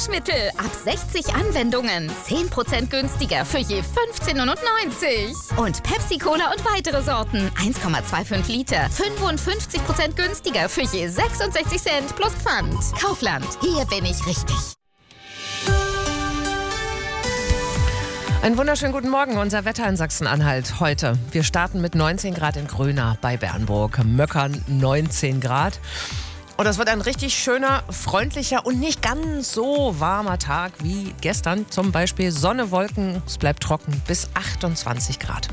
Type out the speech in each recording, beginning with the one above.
Waschmittel ab 60 Anwendungen. 10% günstiger für je 15,99 €. Und Pepsi-Cola und weitere Sorten. 1,25 Liter. 55% günstiger für je 66 Cent plus Pfand. Kaufland. Hier bin ich richtig. Einen wunderschönen guten Morgen, unser Wetter in Sachsen-Anhalt heute. Wir starten mit 19 Grad in Gröna bei Bernburg, Möckern 19 Grad. Und das wird ein richtig schöner, freundlicher und nicht ganz so warmer Tag wie gestern. Zum Beispiel Sonne, Wolken, es bleibt trocken bis 28 Grad.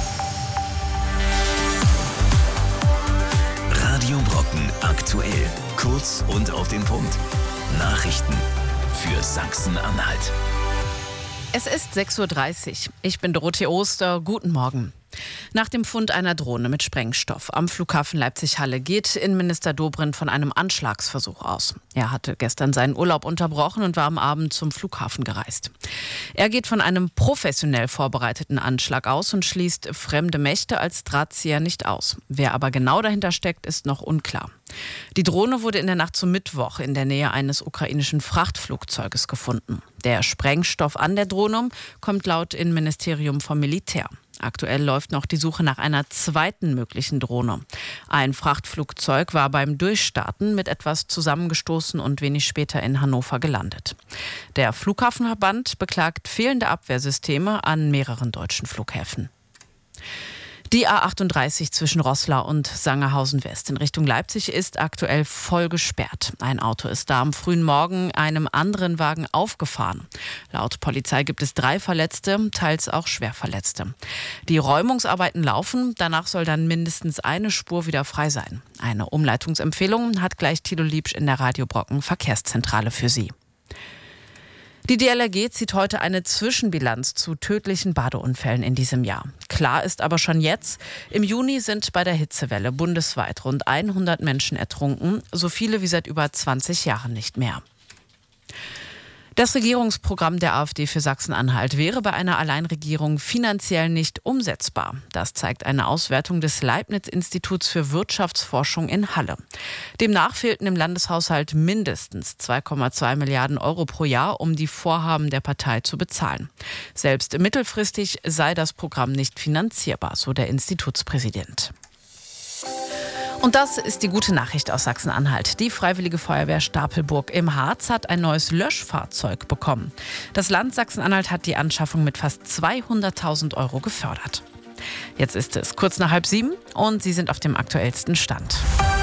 Radio Brocken aktuell. Kurz und auf den Punkt. Nachrichten für Sachsen-Anhalt. Es ist 6:30 Uhr. Ich bin Dorothee Oster. Guten Morgen. Nach dem Fund einer Drohne mit Sprengstoff am Flughafen Leipzig-Halle geht Innenminister Dobrindt von einem Anschlagsversuch aus. Er hatte gestern seinen Urlaub unterbrochen und war am Abend zum Flughafen gereist. Er geht von einem professionell vorbereiteten Anschlag aus und schließt fremde Mächte als Drahtzieher nicht aus. Wer aber genau dahinter steckt, ist noch unklar. Die Drohne wurde in der Nacht zum Mittwoch in der Nähe eines ukrainischen Frachtflugzeuges gefunden. Der Sprengstoff an der Drohne kommt laut Innenministerium vom Militär. Aktuell läuft noch die Suche nach einer zweiten möglichen Drohne. Ein Frachtflugzeug war beim Durchstarten mit etwas zusammengestoßen und wenig später in Hannover gelandet. Der Flughafenverband beklagt fehlende Abwehrsysteme an mehreren deutschen Flughäfen. Die A38 zwischen Roßla und Sangerhausen-West in Richtung Leipzig ist aktuell voll gesperrt. Ein Auto ist da am frühen Morgen einem anderen Wagen aufgefahren. Laut Polizei gibt es 3 Verletzte, teils auch Schwerverletzte. Die Räumungsarbeiten laufen, danach soll dann mindestens eine Spur wieder frei sein. Eine Umleitungsempfehlung hat gleich Thilo Liebsch in der Radio Brocken Verkehrszentrale für Sie. Die DLRG zieht heute eine Zwischenbilanz zu tödlichen Badeunfällen in diesem Jahr. Klar ist aber schon jetzt, im Juni sind bei der Hitzewelle bundesweit rund 100 Menschen ertrunken, so viele wie seit über 20 Jahren nicht mehr. Das Regierungsprogramm der AfD für Sachsen-Anhalt wäre bei einer Alleinregierung finanziell nicht umsetzbar. Das zeigt eine Auswertung des Leibniz-Instituts für Wirtschaftsforschung in Halle. Demnach fehlten im Landeshaushalt mindestens 2,2 Milliarden € pro Jahr, um die Vorhaben der Partei zu bezahlen. Selbst mittelfristig sei das Programm nicht finanzierbar, so der Institutspräsident. Und das ist die gute Nachricht aus Sachsen-Anhalt. Die Freiwillige Feuerwehr Stapelburg im Harz hat ein neues Löschfahrzeug bekommen. Das Land Sachsen-Anhalt hat die Anschaffung mit fast 200.000 € gefördert. Jetzt ist es kurz nach 6:30 und Sie sind auf dem aktuellsten Stand.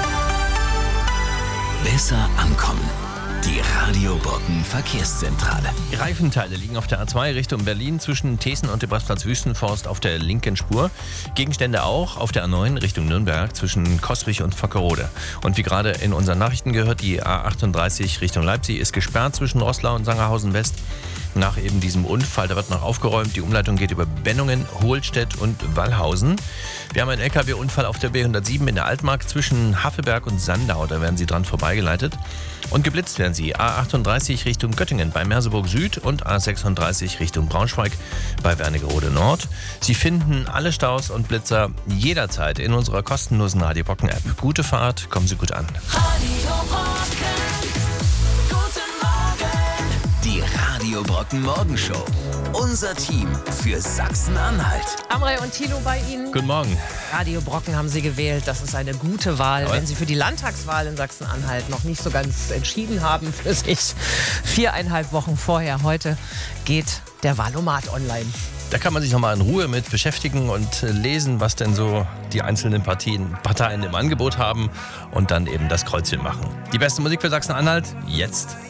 Besser ankommen. Die Radio Brocken Verkehrszentrale. Die Reifenteile liegen auf der A2 Richtung Berlin zwischen Thesen und dem Rastplatz Wüstenforst auf der linken Spur. Gegenstände auch auf der A9 Richtung Nürnberg zwischen Coswig und Vockerode. Und wie gerade in unseren Nachrichten gehört, die A38 Richtung Leipzig ist gesperrt zwischen Roßla und Sangerhausen-West. Nach eben diesem Unfall, da wird noch aufgeräumt. Die Umleitung geht über Benningen, Hohlstedt und Wallhausen. Wir haben einen LKW-Unfall auf der B107 in der Altmark zwischen Havelberg und Sandau. Da werden Sie dran vorbeigeleitet. Und geblitzt werden Sie A38 Richtung Göttingen bei Merseburg Süd und A36 Richtung Braunschweig bei Wernigerode Nord. Sie finden alle Staus und Blitzer jederzeit in unserer kostenlosen Radio Brocken App. Gute Fahrt, kommen Sie gut an. Radio Brocken. Guten Morgen. Die Radio Brocken Morgenshow. Unser Team für Sachsen-Anhalt. Amrei und Thilo bei Ihnen. Guten Morgen. Radio Brocken haben Sie gewählt. Das ist eine gute Wahl. Jawohl. Wenn Sie für die Landtagswahl in Sachsen-Anhalt noch nicht so ganz entschieden haben für sich, 4,5 Wochen vorher, heute geht der Wahlomat online. Da kann man sich nochmal in Ruhe mit beschäftigen und lesen, was denn so die einzelnen Parteien im Angebot haben und dann eben das Kreuzchen machen. Die beste Musik für Sachsen-Anhalt jetzt.